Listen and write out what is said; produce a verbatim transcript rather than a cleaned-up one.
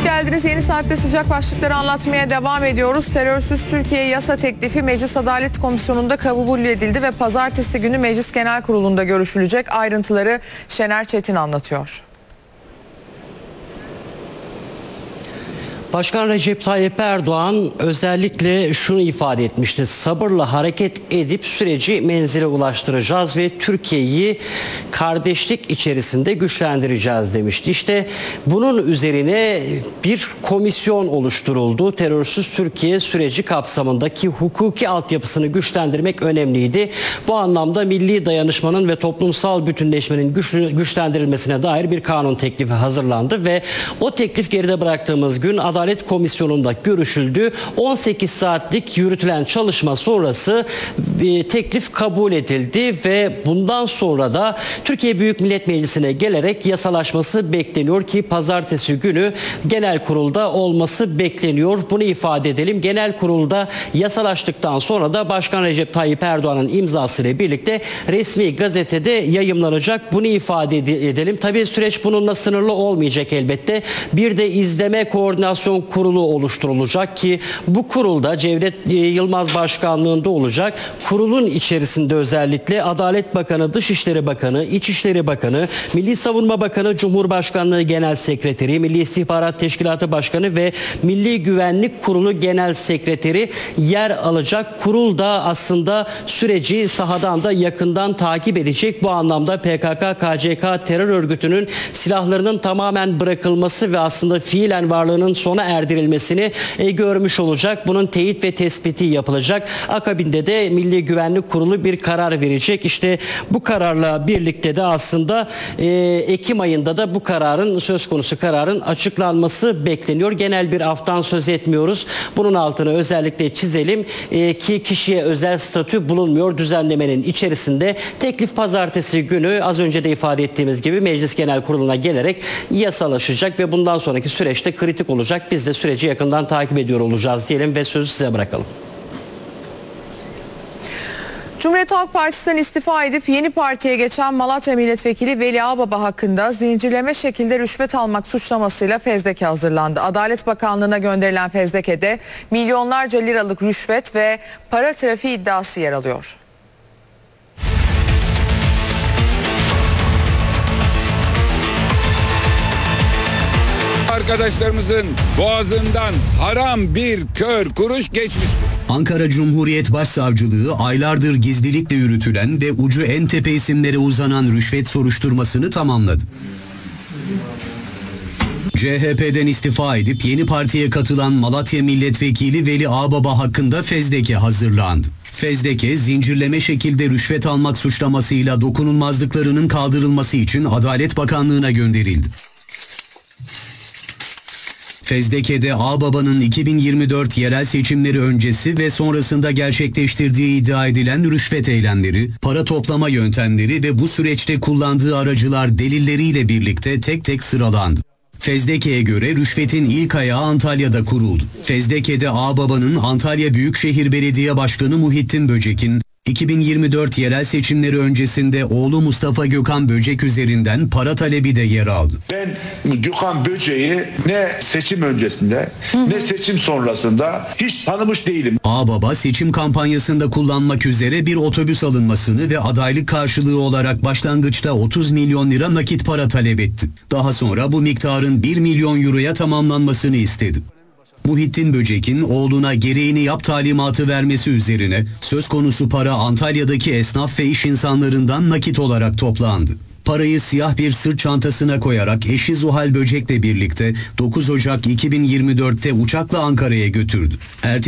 Hoş geldiniz. Yeni saatte sıcak başlıkları anlatmaya devam ediyoruz. Terörsüz Türkiye yasa teklifi Meclis Adalet Komisyonu'nda kabul edildi ve pazartesi günü Meclis Genel Kurulu'nda görüşülecek. Ayrıntıları Şener Çetin anlatıyor. Başkan Recep Tayyip Erdoğan özellikle şunu ifade etmişti. Sabırla hareket edip süreci menzile ulaştıracağız ve Türkiye'yi kardeşlik içerisinde güçlendireceğiz demişti. İşte bunun üzerine bir komisyon oluşturuldu. Terörsüz Türkiye süreci kapsamındaki hukuki altyapısını güçlendirmek önemliydi. Bu anlamda milli dayanışmanın ve toplumsal bütünleşmenin güçlü, güçlendirilmesine dair bir kanun teklifi hazırlandı ve o teklif geride bıraktığımız gün Adalet Adalet Komisyonu'nda görüşüldü. on sekiz saatlik yürütülen çalışma sonrası teklif kabul edildi ve bundan sonra da Türkiye Büyük Millet Meclisi'ne gelerek yasalaşması bekleniyor ki pazartesi günü genel kurulda olması bekleniyor. Bunu ifade edelim. Genel kurulda yasalaştıktan sonra da Başkan Recep Tayyip Erdoğan'ın imzasıyla birlikte resmi gazetede yayımlanacak. Bunu ifade edelim. Tabii süreç bununla sınırlı olmayacak elbette. Bir de izleme koordinasyon kurulu oluşturulacak ki bu kurulda Cevdet Yılmaz başkanlığında olacak. Kurulun içerisinde özellikle Adalet Bakanı, Dışişleri Bakanı, İçişleri Bakanı, Milli Savunma Bakanı, Cumhurbaşkanlığı Genel Sekreteri, Milli İstihbarat Teşkilatı Başkanı ve Milli Güvenlik Kurulu Genel Sekreteri yer alacak. Kurul da aslında süreci sahadan da yakından takip edecek. Bu anlamda P K K K C K terör örgütünün silahlarının tamamen bırakılması ve aslında fiilen varlığının sona erdirilmesini e, görmüş olacak. Bunun teyit ve tespiti yapılacak. Akabinde de Milli Güvenlik Kurulu bir karar verecek. İşte bu kararla birlikte de aslında e, Ekim ayında da bu kararın söz konusu kararın açıklanması bekleniyor. Genel bir aftan söz etmiyoruz. Bunun altını özellikle çizelim e, ki kişiye özel statü bulunmuyor. Düzenlemenin içerisinde teklif pazartesi günü az önce de ifade ettiğimiz gibi Meclis Genel Kurulu'na gelerek yasalaşacak ve bundan sonraki süreçte kritik olacak. Biz de süreci yakından takip ediyor olacağız diyelim ve sözü size bırakalım. Cumhuriyet Halk Partisi'nden istifa edip yeni partiye geçen Malatya Milletvekili Veli Ağbaba hakkında zincirleme şekilde rüşvet almak suçlamasıyla fezleke hazırlandı. Adalet Bakanlığı'na gönderilen fezlekede milyonlarca liralık rüşvet ve para trafiği iddiası yer alıyor. Arkadaşlarımızın boğazından haram bir kör kuruş geçmiş. Ankara Cumhuriyet Başsavcılığı aylardır gizlilikle yürütülen ve ucu en tepe isimlere uzanan rüşvet soruşturmasını tamamladı. C H P'den istifa edip yeni partiye katılan Malatya Milletvekili Veli Ağbaba hakkında fezleke hazırlandı. Fezleke, zincirleme şekilde rüşvet almak suçlamasıyla dokunulmazlıklarının kaldırılması için Adalet Bakanlığı'na gönderildi. Fezleke'de Ağbaba'nın iki bin yirmi dört yerel seçimleri öncesi ve sonrasında gerçekleştirdiği iddia edilen rüşvet eylemleri, para toplama yöntemleri ve bu süreçte kullandığı aracılar delilleriyle birlikte tek tek sıralandı. Fezleke'ye göre rüşvetin ilk ayağı Antalya'da kuruldu. Fezleke'de Ağbaba'nın Antalya Büyükşehir Belediye Başkanı Muhittin Böcek'in iki bin yirmi dört yerel seçimleri öncesinde oğlu Mustafa Gökhan Böcek üzerinden para talebi de yer aldı. Ben Gökhan Böcek'i ne seçim öncesinde hı hı. ne seçim sonrasında hiç tanımış değilim. Ağbaba seçim kampanyasında kullanmak üzere bir otobüs alınmasını ve adaylık karşılığı olarak başlangıçta otuz milyon lira nakit para talep etti. Daha sonra bu miktarın bir milyon euroya tamamlanmasını istedi. Muhittin Böcek'in oğluna gereğini yap talimatı vermesi üzerine söz konusu para Antalya'daki esnaf ve iş insanlarından nakit olarak toplandı. Parayı siyah bir sırt çantasına koyarak eşi Zuhal Böcek'le birlikte dokuz Ocak iki bin yirmi dört'te uçakla Ankara'ya götürdü. Ertesi